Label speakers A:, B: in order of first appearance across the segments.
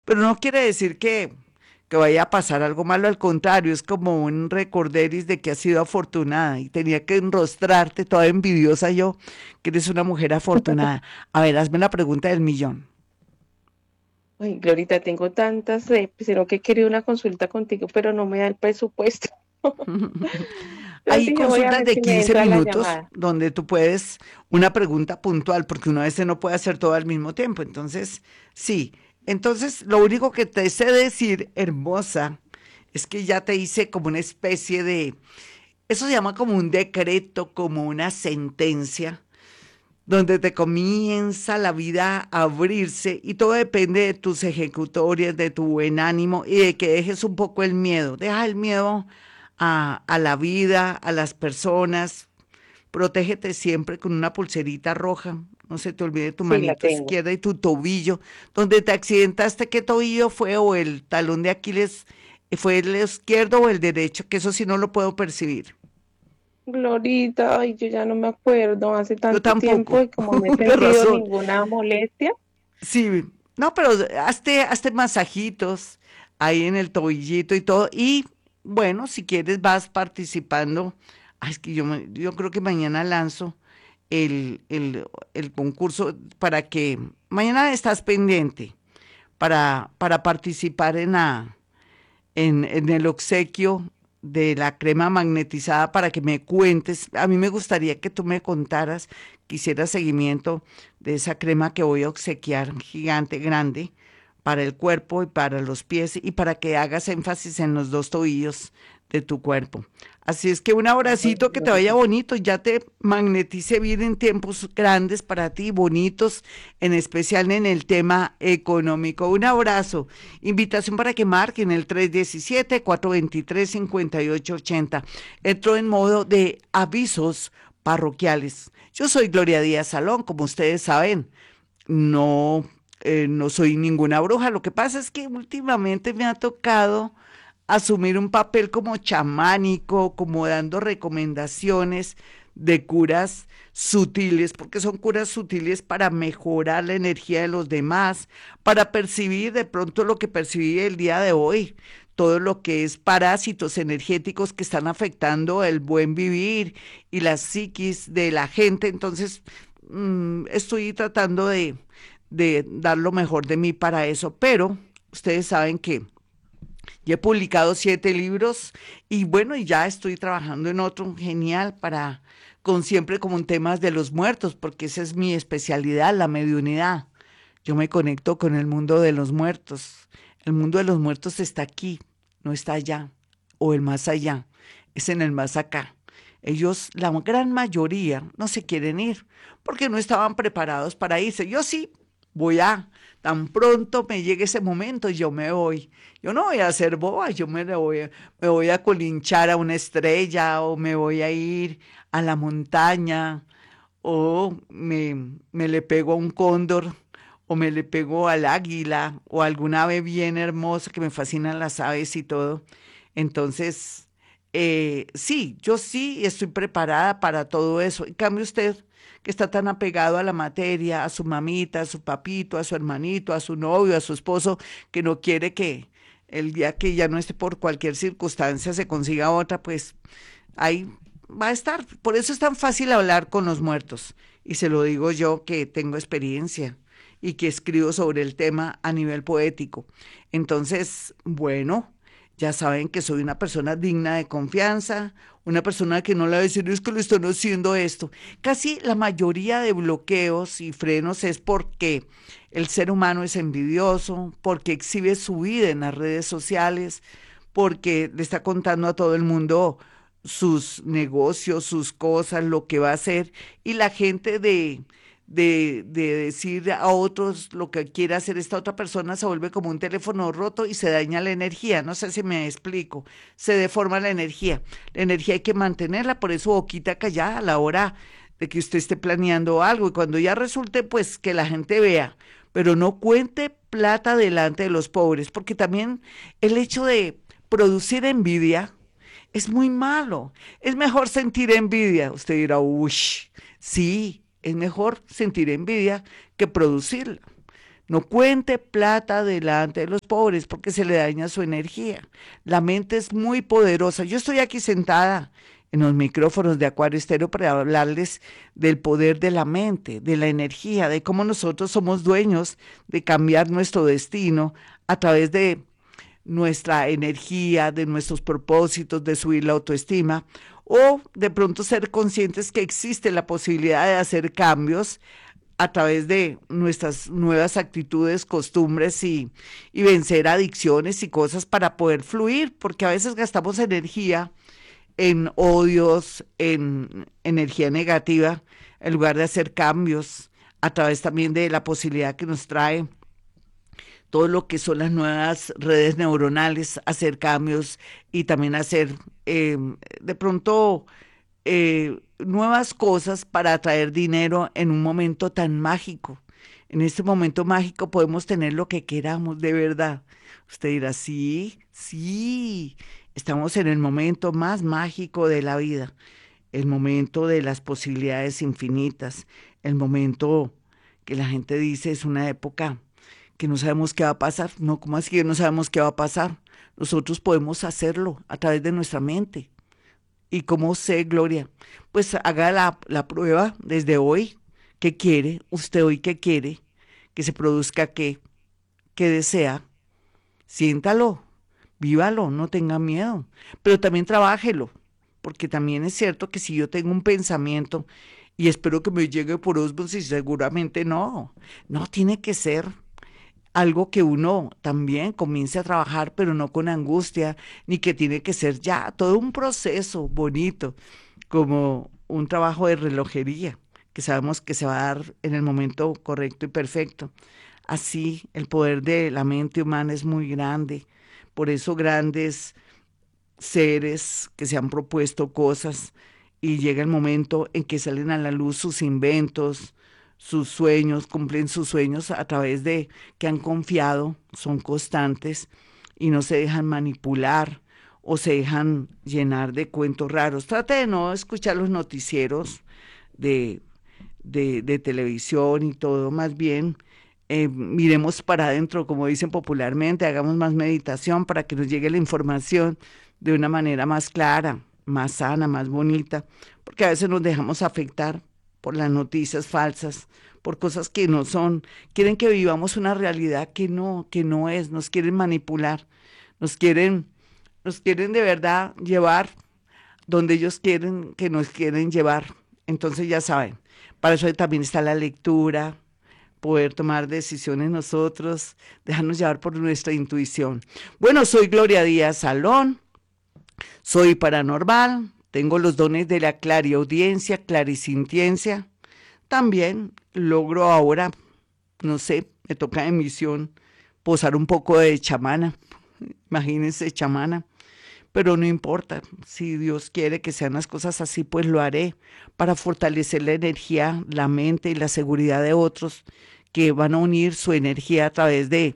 A: Pero no quiere decir que vaya a pasar algo malo, al contrario, es como un recorderis de que has sido afortunada y tenía que enrostrarte toda envidiosa yo, que eres una mujer afortunada. A ver, hazme la pregunta del millón.
B: Ay, Glorita, tengo tantas, sino que he querido una consulta contigo, pero no me da el presupuesto. Entonces
A: Hay
B: dije, voy a
A: consultas
B: ver
A: de
B: si me
A: 15
B: entra la
A: minutos
B: llamada.
A: donde tú puedes una pregunta puntual, porque uno a veces no puede hacer todo al mismo tiempo. Entonces, sí. Entonces, lo único que te sé decir, hermosa, es que ya te hice como una especie de, eso se llama como un decreto, como una sentencia, donde te comienza la vida a abrirse y todo depende de tus ejecutorias, de tu buen ánimo y de que dejes un poco el miedo. Deja el miedo a la vida, a las personas. Protégete siempre con una pulserita roja. No se te olvide tu
B: Sí, la
A: manito
B: tengo.
A: izquierda y tu tobillo. Donde te accidentaste, ¿qué tobillo fue? O el talón de Aquiles, ¿fue el izquierdo o el derecho? Que eso sí no lo puedo percibir.
B: Glorita, ay, yo ya no me acuerdo, hace
A: Yo
B: tanto tiempo
A: tampoco,
B: y como no he
A: de
B: sentido
A: razón.
B: ninguna molestia.
A: Sí, no, pero hazte masajitos ahí en el tobillito y todo. Y bueno, si quieres vas participando. Ay, es que yo creo que mañana lanzo el, el, el concurso para que mañana estás pendiente para participar en el obsequio de la crema magnetizada para que me cuentes. A mí me gustaría que tú me contaras, que hicieras seguimiento de esa crema que voy a obsequiar, gigante, grande, para el cuerpo y para los pies y para que hagas énfasis en los dos tobillos de tu cuerpo. Así es que un
B: Ay,
A: abracito, que te vaya
B: Glorita.
A: bonito, ya te magneticé bien en tiempos grandes para ti, bonitos, en especial en el tema económico. Un abrazo. Invitación para que marquen el 317-423-5880. Entro en modo de avisos parroquiales. Yo soy Gloria Díaz Salón, como ustedes saben. No, no soy ninguna bruja. Lo que pasa es que últimamente me ha tocado asumir un papel como chamánico, como dando recomendaciones de curas sutiles, porque son curas sutiles para mejorar la energía de los demás, para percibir de pronto lo que percibí el día de hoy, todo lo que es parásitos energéticos que están afectando el buen vivir y la psiquis de la gente. Entonces, estoy tratando de dar lo mejor de mí para eso, pero ustedes saben que ya he publicado 7 libros y bueno, y ya estoy trabajando en otro genial con siempre como en temas de los muertos, porque esa es mi especialidad, la mediunidad. Yo me conecto con el mundo de los muertos. El mundo de los muertos está aquí, no está allá, o el más allá, es en el más acá. Ellos, la gran mayoría, no se quieren ir porque no estaban preparados para irse. Yo sí, tan pronto me llegue ese momento, yo me voy. Yo no voy a ser boba, me voy a colinchar a una estrella o me voy a ir a la montaña o me le pego a un cóndor o me le pego al águila o a alguna ave bien hermosa que me fascinan las aves y todo. Entonces, sí, yo sí estoy preparada para todo eso. En cambio, usted que está tan apegado a la materia, a su mamita, a su papito, a su hermanito, a su novio, a su esposo, que no quiere que el día que ya no esté por cualquier circunstancia se consiga otra, pues ahí va a estar. Por eso es tan fácil hablar con los muertos. Y se lo digo yo que tengo experiencia y que escribo sobre el tema a nivel poético. Entonces, bueno, ya saben que soy una persona digna de confianza, una persona que no le va a decir es que le están haciendo esto. Casi la mayoría de bloqueos y frenos es porque el ser humano es envidioso, porque exhibe su vida en las redes sociales, porque le está contando a todo el mundo sus negocios, sus cosas, lo que va a hacer, y la gente de decir a otros lo que quiere hacer esta otra persona se vuelve como un teléfono roto y se daña la energía. No sé si me explico. Se deforma la energía. La energía hay que mantenerla, por eso boquita callada a la hora de que usted esté planeando algo y cuando ya resulte, pues que la gente vea, pero no cuente plata delante de los pobres, porque también el hecho de producir envidia es muy malo. Es mejor sentir envidia. Usted dirá, uy, sí, es mejor sentir envidia que producirla. No cuente plata delante de los pobres porque se le daña su energía. La mente es muy poderosa. Yo estoy aquí sentada en los micrófonos de Acuario Estéreo para hablarles del poder de la mente, de la energía, de cómo nosotros somos dueños de cambiar nuestro destino a través de nuestra energía, de nuestros propósitos, de subir la autoestima, o de pronto ser conscientes que existe la posibilidad de hacer cambios a través de nuestras nuevas actitudes, costumbres y vencer adicciones y cosas para poder fluir, porque a veces gastamos energía en odios, en energía negativa, en lugar de hacer cambios, a través también de la posibilidad que nos trae todo lo que son las nuevas redes neuronales, hacer cambios y también hacer de pronto nuevas cosas para atraer dinero en un momento tan mágico. En este momento mágico podemos tener lo que queramos, de verdad. Usted dirá, sí, sí, estamos en el momento más mágico de la vida, el momento de las posibilidades infinitas, el momento que la gente dice es una época que no sabemos qué va a pasar. No, ¿cómo así que no sabemos qué va a pasar? Nosotros podemos hacerlo a través de nuestra mente. ¿Y cómo sé, Gloria? Pues haga la prueba desde hoy. ¿Qué quiere? ¿Usted hoy qué quiere? Que se produzca qué desea. Siéntalo, vívalo, no tenga miedo. Pero también trabájelo. Porque también es cierto que si yo tengo un pensamiento y espero que me llegue por osmosis, seguramente no. No tiene que ser algo que uno también comience a trabajar, pero no con angustia, ni que tiene que ser ya todo un proceso bonito, como un trabajo de relojería, que sabemos que se va a dar en el momento correcto y perfecto. Así, el poder de la mente humana es muy grande, por eso grandes seres que se han propuesto cosas y llega el momento en que salen a la luz sus inventos, sus sueños, cumplen sus sueños a través de que han confiado, son constantes y no se dejan manipular o se dejan llenar de cuentos raros. Trate de no escuchar los noticieros de, de televisión y todo, más bien miremos para adentro, como dicen popularmente, hagamos más meditación para que nos llegue la información de una manera más clara, más sana, más bonita, porque a veces nos dejamos afectar por las noticias falsas, por cosas que no son, quieren que vivamos una realidad que no es, nos quieren manipular, nos quieren, nos quieren de verdad llevar donde ellos quieren que nos quieren llevar. Entonces ya saben, para eso también está la lectura, poder tomar decisiones nosotros, dejarnos llevar por nuestra intuición. Bueno, soy Gloria Díaz Salón, soy paranormal, tengo los dones de la clariaudiencia, clarisintiencia. También logro ahora, no sé, me toca en misión posar un poco de chamana. Imagínense, chamana. Pero no importa, si Dios quiere que sean las cosas así, pues lo haré para fortalecer la energía, la mente y la seguridad de otros que van a unir su energía a través de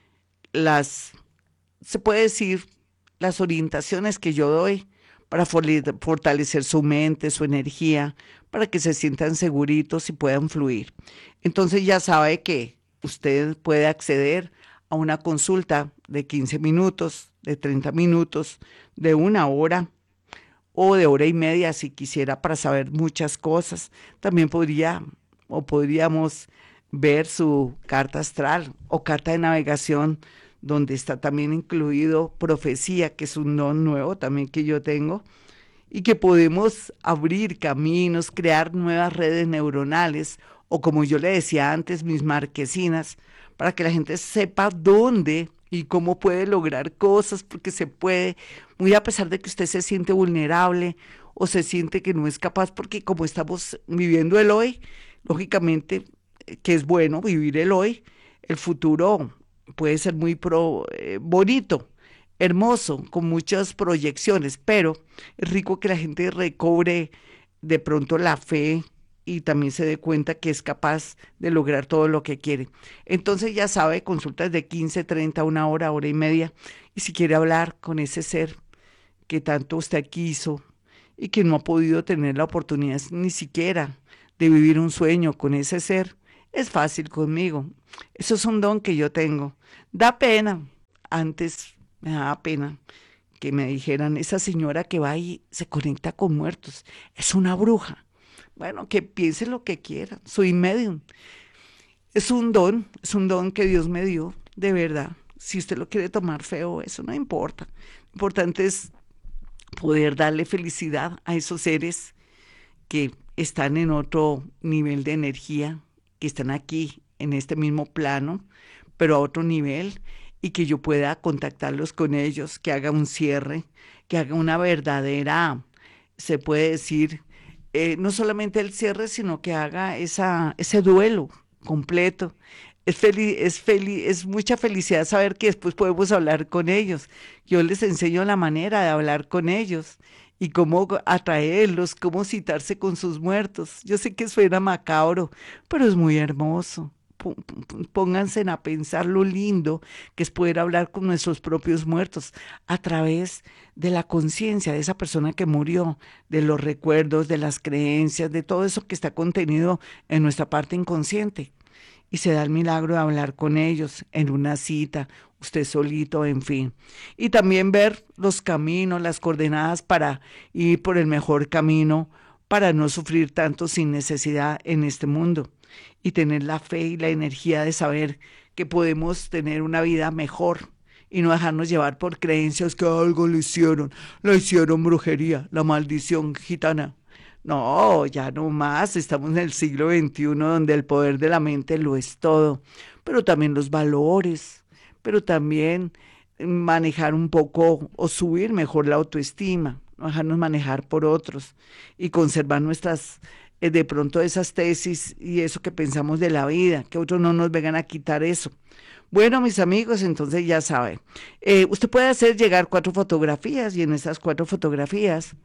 A: las, se puede decir, las orientaciones que yo doy para fortalecer su mente, su energía, para que se sientan seguritos y puedan fluir. Entonces ya sabe que usted puede acceder a una consulta de 15 minutos, de 30 minutos, de una hora o de hora y media si quisiera para saber muchas cosas. También podría o podríamos ver su carta astral o carta de navegación donde está también incluido profecía, que es un don nuevo también que yo tengo, y que podemos abrir caminos, crear nuevas redes neuronales, o como yo le decía antes, mis marquesinas, para que la gente sepa dónde y cómo puede lograr cosas, porque se puede, muy a pesar de que usted se siente vulnerable o se siente que no es capaz, porque como estamos viviendo el hoy, lógicamente que es bueno vivir el hoy, el futuro puede ser muy bonito, hermoso, con muchas proyecciones, pero es rico que la gente recobre de pronto la fe y también se dé cuenta que es capaz de lograr todo lo que quiere. Entonces ya sabe, consultas de 15, 30, una hora, hora y media, y si quiere hablar con ese ser que tanto usted quiso y que no ha podido tener la oportunidad ni siquiera de vivir un sueño con ese ser, es fácil conmigo. Eso es un don que yo tengo. Da pena. Antes me daba pena que me dijeran, esa señora que va y se conecta con muertos, es una bruja. Bueno, que piense lo que quiera, soy medium. Es un don que Dios me dio, de verdad. Si usted lo quiere tomar feo, eso no importa. Lo importante es poder darle felicidad a esos seres que están en otro nivel de energía, que están aquí en este mismo plano, pero a otro nivel, y que yo pueda contactarlos con ellos, que haga un cierre, que haga una verdadera, se puede decir, no solamente el cierre, sino que haga ese duelo completo. Es mucha felicidad saber que después podemos hablar con ellos. Yo les enseño la manera de hablar con ellos y cómo atraerlos, cómo citarse con sus muertos. Yo sé que suena macabro, pero es muy hermoso. Pónganse a pensar lo lindo que es poder hablar con nuestros propios muertos a través de la conciencia de esa persona que murió, de los recuerdos, de las creencias, de todo eso que está contenido en nuestra parte inconsciente. Y se da el milagro de hablar con ellos en una cita, usted solito, en fin. Y también ver los caminos, las coordenadas para ir por el mejor camino, para no sufrir tanto sin necesidad en este mundo. Y tener la fe y la energía de saber que podemos tener una vida mejor y no dejarnos llevar por creencias que algo le hicieron brujería, la maldición gitana. No, ya no más, estamos en el siglo XXI donde el poder de la mente lo es todo, pero también los valores, pero también manejar un poco o subir mejor la autoestima, no dejarnos manejar por otros y conservar nuestras, de pronto esas tesis y eso que pensamos de la vida, que otros no nos vengan a quitar eso. Bueno, mis amigos, entonces ya saben, usted puede hacer llegar 4 fotografías y en esas 4 fotografías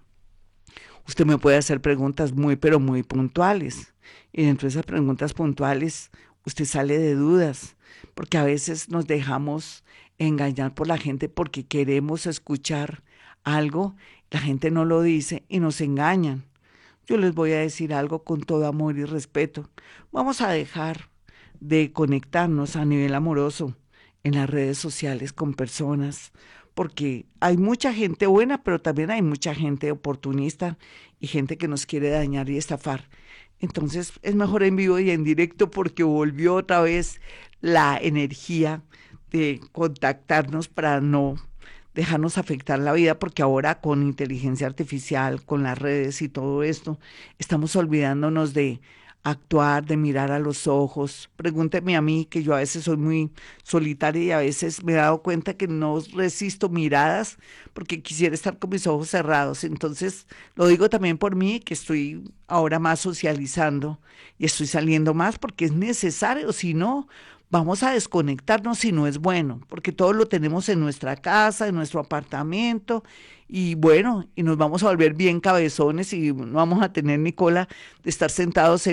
A: usted me puede hacer preguntas muy, pero muy puntuales. Y dentro de esas preguntas puntuales, usted sale de dudas, porque a veces nos dejamos engañar por la gente porque queremos escuchar algo, la gente no lo dice y nos engañan. Yo les voy a decir algo con todo amor y respeto. Vamos a dejar de conectarnos a nivel amoroso en las redes sociales con personas, porque hay mucha gente buena, pero también hay mucha gente oportunista y gente que nos quiere dañar y estafar. Entonces es mejor en vivo y en directo porque volvió otra vez la energía de contactarnos para no dejarnos afectar la vida, porque ahora con inteligencia artificial, con las redes y todo esto, estamos olvidándonos de actuar, de mirar a los ojos. Pregúnteme a mí, que yo a veces soy muy solitaria y a veces me he dado cuenta que no resisto miradas porque quisiera estar con mis ojos cerrados. Entonces, lo digo también por mí, que estoy ahora más socializando y estoy saliendo más porque es necesario, si no, vamos a desconectarnos si no es bueno, porque todo lo tenemos en nuestra casa, en nuestro apartamento, y bueno, y nos vamos a volver bien cabezones y no vamos a tener ni cola de estar sentados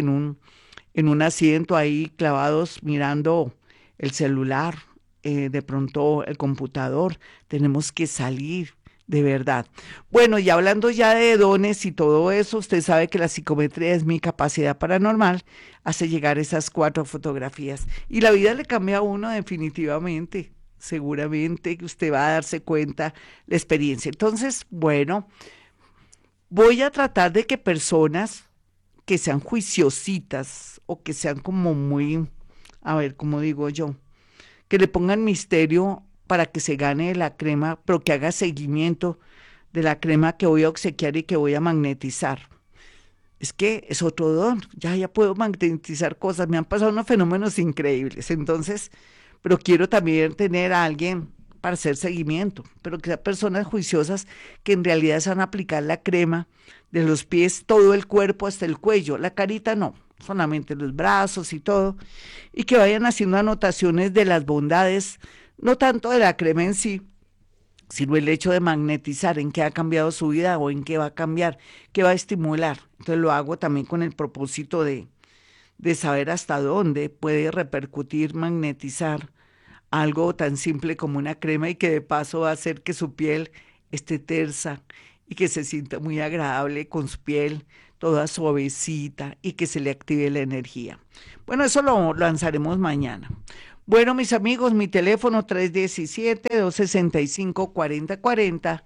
A: en un asiento ahí clavados mirando el celular, de pronto el computador. Tenemos que salir. De verdad. Bueno, y hablando ya de dones y todo eso, usted sabe que la psicometría es mi capacidad paranormal, hace llegar esas 4 fotografías. Y la vida le cambia a uno definitivamente, seguramente que usted va a darse cuenta la experiencia. Entonces, bueno, voy a tratar de que personas que sean juiciositas o que sean como muy, a ver, ¿cómo digo yo? Que le pongan misterio para que se gane la crema, pero que haga seguimiento de la crema que voy a obsequiar y que voy a magnetizar. Es que es otro don, ya puedo magnetizar cosas, me han pasado unos fenómenos increíbles, entonces, pero quiero también tener a alguien para hacer seguimiento, pero que sean personas juiciosas que en realidad se van a aplicar la crema de los pies, todo el cuerpo hasta el cuello, la carita no, solamente los brazos y todo, y que vayan haciendo anotaciones de las bondades, no tanto de la crema en sí, sino el hecho de magnetizar en qué ha cambiado su vida o en qué va a cambiar, qué va a estimular. Entonces lo hago también con el propósito de saber hasta dónde puede repercutir magnetizar algo tan simple como una crema y que de paso va a hacer que su piel esté tersa y que se sienta muy agradable con su piel, toda suavecita y que se le active la energía. Bueno, eso lo lanzaremos mañana. Bueno, mis amigos, mi teléfono 317-265-4040,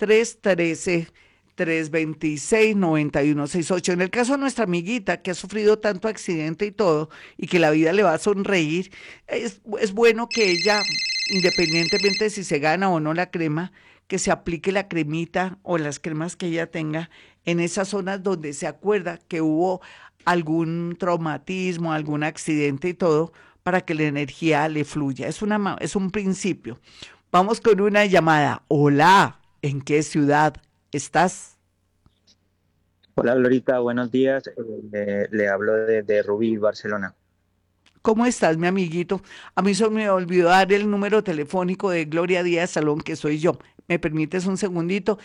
A: 313-326-9168. En el caso de nuestra amiguita que ha sufrido tanto accidente y todo, y que la vida le va a sonreír, es bueno que ella, independientemente de si se gana o no la crema, que se aplique la cremita o las cremas que ella tenga en esas zonas donde se acuerda que hubo algún traumatismo, algún accidente y todo, para que la energía le fluya. Es un principio. Vamos con una llamada. Hola, ¿en qué ciudad estás?
C: Hola Glorita, buenos días. Le hablo de Rubí, Barcelona.
A: ¿Cómo estás, mi amiguito? A mí se me olvidó dar el número telefónico de Gloria Díaz Salón, que soy yo. ¿Me permites un segundito?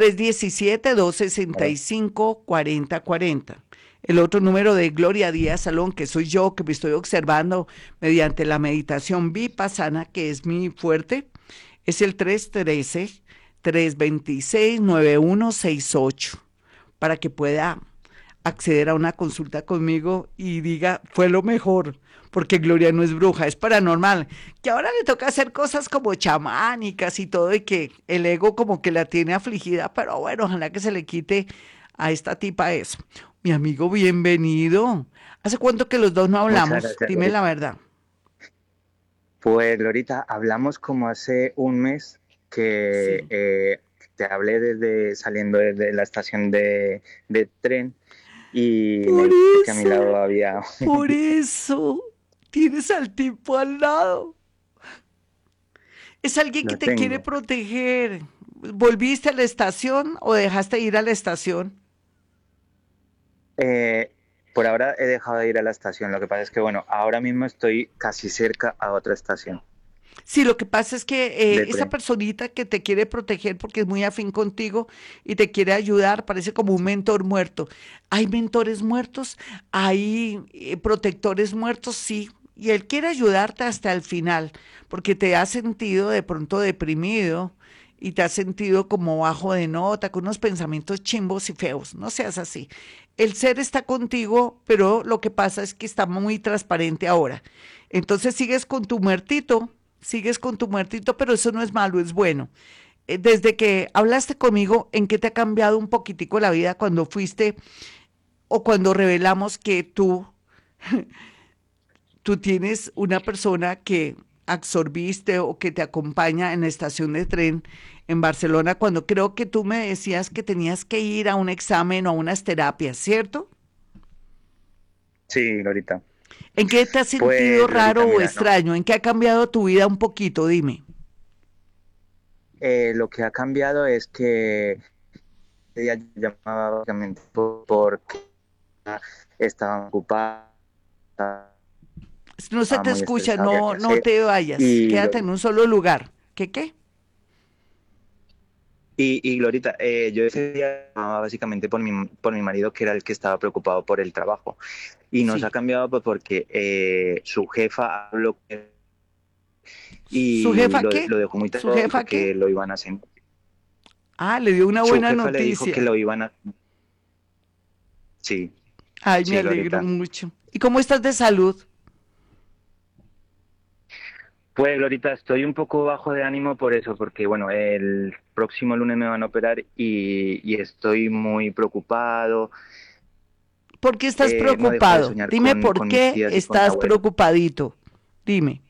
A: 317-265-4040. El otro número de Gloria Díaz Salón, que soy yo, que me estoy observando mediante la meditación vipassana, que es mi fuerte, es el 313-326-9168, para que pueda acceder a una consulta conmigo y diga, fue lo mejor, porque Gloria no es bruja, es paranormal, que ahora le toca hacer cosas como chamánicas y todo, y que el ego como que la tiene afligida, pero bueno, ojalá que se le quite a esta tipa eso. Mi amigo, bienvenido. ¿Hace cuánto que los dos no
C: Muchas
A: hablamos?
C: gracias,
A: Dime la
C: Glorita.
A: verdad.
C: Pues Glorita, hablamos como hace un mes que
A: Sí.
C: te hablé desde saliendo desde la estación de tren y me
A: Por
C: dijiste que a mi
A: eso,
C: lado había...
A: por eso, tienes al tipo al lado. Es alguien que
C: Lo
A: te quiere
C: tengo.
A: proteger. ¿Volviste a la estación o dejaste ir a la estación?
C: Eh, por ahora he dejado de ir a la estación. Lo que pasa es que, bueno, ahora mismo estoy casi cerca a otra estación
A: Sí, lo que pasa es que
C: de
A: esa
C: tren.
A: personita que te quiere proteger porque es muy afín contigo y te quiere ayudar, parece como un mentor muerto. Hay mentores muertos, hay protectores muertos, sí, y él quiere ayudarte hasta el final, porque te has sentido de pronto deprimido y te has sentido como bajo de nota, con unos pensamientos chimbos y feos. No seas así. El ser está contigo, pero lo que pasa es que está muy transparente ahora. Entonces sigues con tu muertito, pero eso no es malo, es bueno. Desde que hablaste conmigo, ¿en qué te ha cambiado un poquitico la vida cuando fuiste o cuando revelamos que tú tienes una persona que absorbiste o que te acompaña en la estación de tren en Barcelona, cuando creo que tú me decías que tenías que ir a un examen o a unas terapias, ¿cierto?
C: Sí, Glorita.
A: ¿En qué te has sentido
C: Pues
A: raro
C: Glorita,
A: o
C: mira, no.
A: extraño? ¿En qué ha cambiado tu vida un poquito? Dime.
C: Lo que ha cambiado es que ese día yo llamaba básicamente porque estaba ocupada,
A: No se
C: estaba
A: te
C: muy
A: escucha,
C: estresado, había
A: no,
C: que
A: no
C: hacer.
A: te vayas,
C: Y,
A: quédate en un solo lugar. ¿Qué qué?
C: y Glorita, yo ese día llamaba básicamente por mi marido, que era el que estaba preocupado por el trabajo. Y nos ha
A: Sí.
C: cambiado pues, porque su jefa habló con él
A: ¿Su
C: y
A: jefa qué?
C: lo dejó muy
A: ¿Su
C: tranquilo, dijo
A: jefa qué?
C: que lo iban a hacer.
A: Ah, le dio una
C: Su
A: buena
C: jefa le dijo que
A: noticia.
C: lo iban a... Sí,
A: Ay, me
C: sí,
A: alegro
C: Glorita.
A: mucho. ¿Y cómo estás de salud?
C: Pues Glorita, estoy un poco bajo de ánimo por eso, porque bueno, el próximo lunes me van a operar y estoy muy preocupado.
A: ¿Por qué estás
C: No dejo de
A: preocupado?
C: soñar
A: Dime por
C: con mis
A: qué
C: tías y con mi
A: estás
C: abuela.
A: preocupadito. Dime.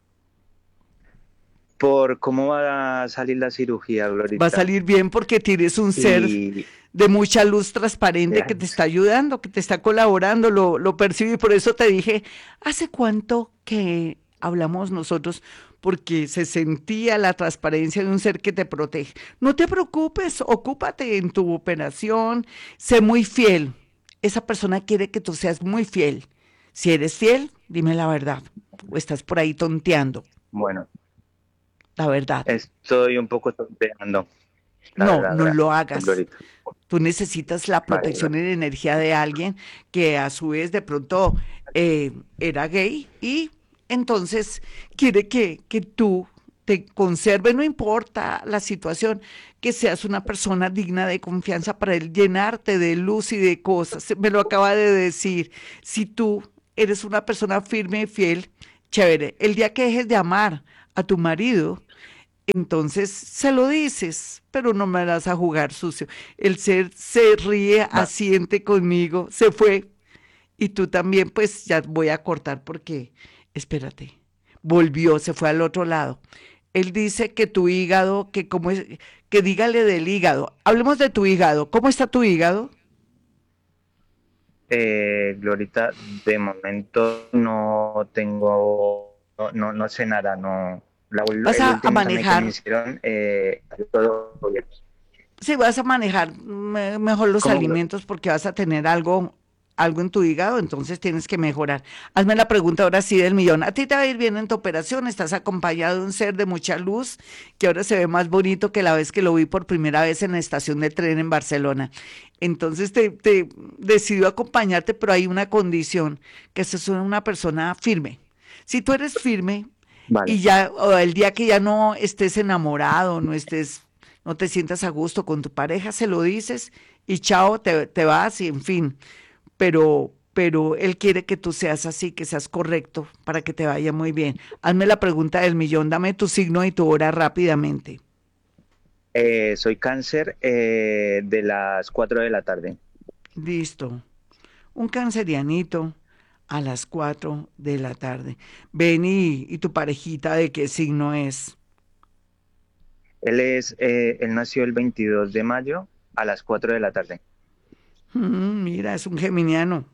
C: Por cómo va a salir la cirugía,
A: Va a
C: Glorita.
A: salir bien porque tienes un ser
C: Y
A: de mucha luz transparente que te
C: gracias.
A: está ayudando, que te está colaborando, lo percibí, por eso te dije, ¿hace cuánto que hablamos nosotros? Porque se sentía la transparencia de un ser que te protege. No te preocupes, ocúpate en tu operación, sé muy fiel. Esa persona quiere que tú seas muy fiel. Si eres fiel, dime la verdad, o estás por ahí tonteando,
C: Bueno,
A: la verdad.
C: estoy un poco tonteando, la
A: No,
C: verdad,
A: no lo hagas.
C: Glorita.
A: Tú necesitas la
C: Vale,
A: protección y la energía de alguien que a su vez de pronto era gay y entonces quiere que tú te conserve, no importa la situación, que seas una persona digna de confianza para él, llenarte de luz y de cosas. Me lo acaba de decir. Si tú eres una persona firme y fiel, chévere. El día que dejes de amar a tu marido, entonces se lo dices, pero no me vas a jugar sucio. El ser se ríe,
C: Va-
A: asiente conmigo, se fue. Y tú también, pues ya voy a cortar porque, espérate, volvió, se fue al otro lado. Él dice que tu hígado, que cómo es, que dígale del hígado. Hablemos de tu hígado. ¿Cómo está tu hígado?
C: Glorita, de momento no tengo, no sé nada, no.
A: Vas
C: El
A: a
C: último examen que me
A: manejar,
C: hicieron, todo bien.
A: sí, vas a manejar mejor los
C: ¿Cómo?
A: alimentos porque vas a tener algo en tu hígado, entonces tienes que mejorar. Hazme la pregunta ahora sí del millón. ¿A ti te va a ir bien en tu operación? Estás acompañado de un ser de mucha luz que ahora se ve más bonito que la vez que lo vi por primera vez en la estación de tren en Barcelona. Entonces te decidió acompañarte, pero hay una condición, que seas una persona firme. Si tú eres firme
C: Vale,
A: y ya, o el día que ya no estés enamorado, no te sientas a gusto con tu pareja, se lo dices y chao, te vas y en fin. Pero él quiere que tú seas así, que seas correcto para que te vaya muy bien. Hazme la pregunta del millón, dame tu signo y tu hora rápidamente.
C: soy cáncer de las 4 de la tarde.
A: Listo. Un cancerianito a las 4 de la tarde. Ven y tu parejita de qué signo es.
C: Él nació el 22 de mayo a las 4 de la tarde.
A: Mira, es un geminiano.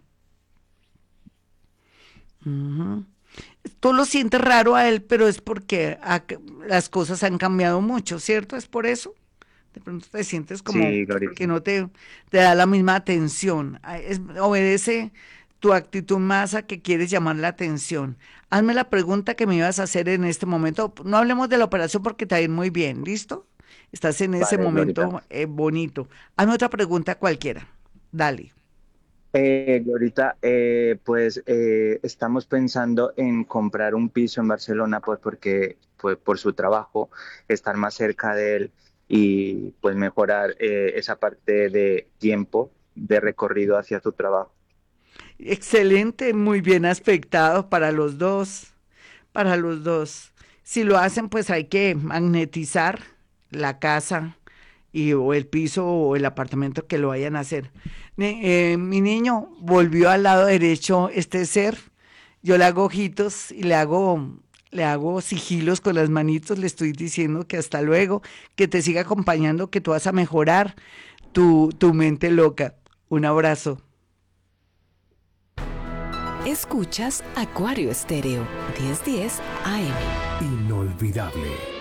A: Ujú. Tú lo sientes raro a él, pero es porque las cosas han cambiado mucho, ¿cierto? ¿Es por eso? De pronto te sientes como
C: Sí, Glorita.
A: que no te da la misma atención. Obedece tu actitud más a que quieres llamar la atención. Hazme la pregunta que me ibas a hacer en este momento. No hablemos de la operación porque te va a ir muy bien, ¿listo? Estás en ese
C: Vale, Glorita.
A: momento bonito. Hazme otra pregunta cualquiera. Dale.
C: Glorita, pues estamos pensando en comprar un piso en Barcelona, pues porque pues, por su trabajo, estar más cerca de él y pues mejorar esa parte de tiempo de recorrido hacia su trabajo.
A: Excelente, muy bien aspectado para los dos, para los dos. Si lo hacen, pues hay que magnetizar la casa o el piso o el apartamento que lo vayan a hacer. Mi niño volvió al lado derecho este ser. Yo le hago ojitos y le hago sigilos con las manitos. Le estoy diciendo que hasta luego, que te siga acompañando, que tú vas a mejorar tu mente loca. Un abrazo.
D: Escuchas Acuario Estéreo, 1010 AM.
E: Inolvidable.